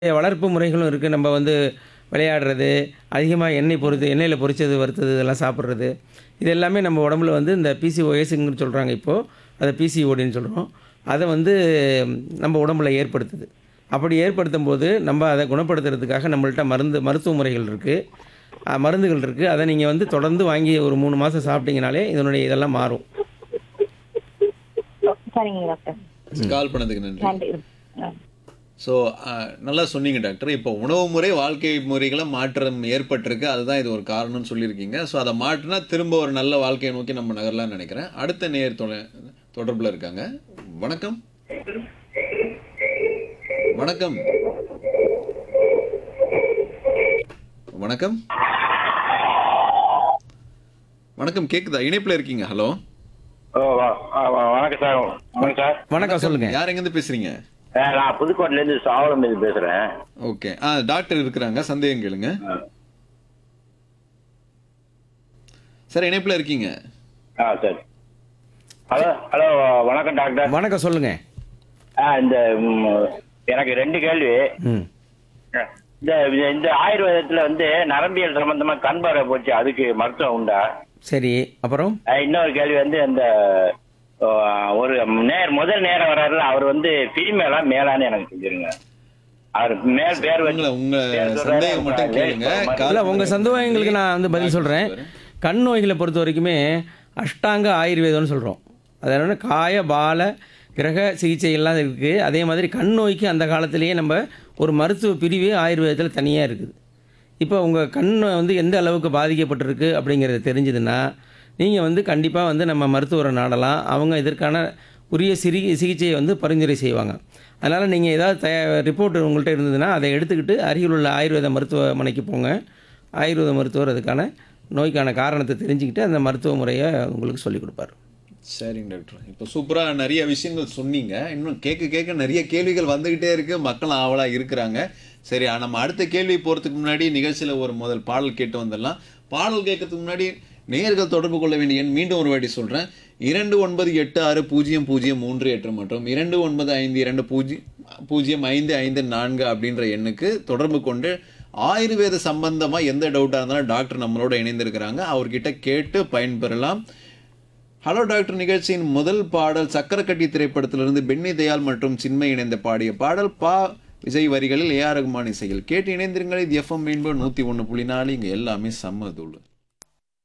வளர்ப்பு முறைகளும் இருக்குது. நம்ம வந்து விளையாடுறது, அதிகமாக எண்ணெயில் பொரிச்சது, வறுத்தது இதெல்லாம் சாப்பிட்றது. இது எல்லாமே நம்ம உடம்புல வந்து இந்த பிசிஓஎஸ்ன்னு சொல்கிறாங்க இப்போது. அதை பிசிஓடின்னு சொல்கிறோம். அதை வந்து நம்ம உடம்புல ஏற்படுத்துது. அப்படி ஏற்படுத்தும்போது நம்ம அதை குணப்படுத்துறதுக்காக நம்மள்ட்ட மருத்துவ முறைகள் இருக்குது. மருந்துகள் இருக்குது. அதை நீங்கள் வந்து தொடர்ந்து வாங்கி ஒரு 3 மாதம் சாப்பிட்டீங்கனாலே இதனுடைய இதெல்லாம் மாறும். சரிங்க டாக்டர். கால் பண்ணதுக்கு நன்றி. நன்றி. ஸோ நல்லா சொன்னீங்க டாக்டர். இப்போ உணவு முறை வாழ்க்கை முறைகளை மாற்றம் ஏற்பட்டிருக்கு, அதுதான் இது ஒரு காரணம்னு சொல்லியிருக்கீங்க. ஸோ அதை மாற்றினா திரும்ப ஒரு நல்ல வாழ்க்கையை நோக்கி நம்ம நகரலாம்னு நினைக்கிறேன். அடுத்த நேர் தொடர்பில் இருக்காங்க. வணக்கம். வணக்கம். வணக்கம். வணக்கம், கேக்குதா? இணைப்புல இருக்கீங்க. ஹலோ. வணக்கம் சார். வணக்கம் சார். வணக்கம், சொல்லுங்க. யார் எங்கேருந்து பேசுறீங்க? நான் புதுக்கோட்டையில இருந்து சாவலம் இது பேசுறேன். ஓகே. டாக்டர் இருக்கிறாங்க, சந்தேகம் கேளுங்க. சார் இணைப்புல இருக்கீங்க. சரி. ஹலோ ஹலோ வணக்கம் டாக்டர். வணக்கம், சொல்லுங்க. இந்த எனக்கு 2 கேள்வி. ம் இந்த இந்த ஆயுர்வேதத்துல வந்து நரம்பியல் சம்பந்தமா கண் பார்வை போச்சு, அதுக்கு மருத்துவம் உண்டா? சரி, அப்புறம் இன்னொரு கேள்வி வந்து அந்த ஒரு முதல் நேரம் வர்றாருல, அவர் வந்து ஃபீமேலா மேலான்னு எனக்கு தெரிஞ்சிருங்க. அவர் மேல் பேர் வச்சு உங்க சந்தேகம் மட்டும் கேளுங்க. இல்லை, உங்கள் சந்தேகங்களுக்கு நான் வந்து பதில் சொல்கிறேன். கண் நோய்களை பொறுத்த வரைக்குமே அஷ்டாங்க ஆயுர்வேதம்னு சொல்கிறோம். அதனால காய பால கிரக சிகிச்சை எல்லாம் இருக்குது. அதே மாதிரி கண் நோய்க்கு அந்த காலத்திலேயே நம்ம ஒரு மருத்துவ பிரிவு ஆயுர்வேதத்தில் தனியாக இருக்குது. இப்போ உங்கள் கண் வந்து எந்த அளவுக்கு பாதிக்கப்பட்டிருக்கு அப்படிங்கிறது தெரிஞ்சதுன்னா நீங்கள் வந்து கண்டிப்பாக வந்து நம்ம மருத்துவரை நாடலாம். அவங்க இதற்கான உரிய சிகிச்சையை வந்து பரிந்துரை செய்வாங்க. அதனால் நீங்கள் ஏதாவது ரிப்போர்ட் உங்கள்கிட்ட இருந்ததுன்னா அதை எடுத்துக்கிட்டு அருகில் உள்ள ஆயுர்வேத மருத்துவமனைக்கு போங்க. ஆயுர்வேத மருத்துவர் அதுக்கான நோய்க்கான காரணத்தை தெரிஞ்சுக்கிட்டு அந்த மருத்துவ முறையை உங்களுக்கு சொல்லிக் கொடுப்பார். சரிங்க டாக்டர். இப்போ சூப்பராக நிறைய விஷயங்கள் சொன்னீங்க. இன்னும் கேட்க நிறைய கேள்விகள் வந்துக்கிட்டே இருக்கு, மக்கள் ஆவலாக இருக்கிறாங்க. சரி, நம்ம அடுத்த கேள்வி போகிறதுக்கு முன்னாடி நிகழ்ச்சியில் ஒரு முதல் பாடல் கேட்டு வந்துடலாம். பாடல் கேட்கறதுக்கு முன்னாடி நேயர்கள் தொடர்பு கொள்ள வேண்டிய எண் மீண்டும் ஒரு வாட்டி சொல்கிறேன். 29860038 மற்றும் 2952005554 அப்படின்ற எண்ணுக்கு தொடர்பு கொண்டு ஆயுர்வேத சம்பந்தமாக எந்த டவுட்டாக இருந்தாலும் டாக்டர் நம்மளோட இணைந்திருக்கிறாங்க, அவர்கிட்ட கேட்டு பயன்பெறலாம். ஹலோ டாக்டர் நிகழ்ச்சியின் முதல் பாடல் சக்கரக்கட்டி திரைப்படத்திலிருந்து பென்னி தயாள் மற்றும் சின்மை இணைந்த பாடிய பாடல். விஜய் வரிகளில் ஏஆர் ரகுமான் இசையில் கேட்டு இணைந்திருங்கள். இது எஃப்எம் 101.4. இங்கே எல்லாமே செம்ம தூள்.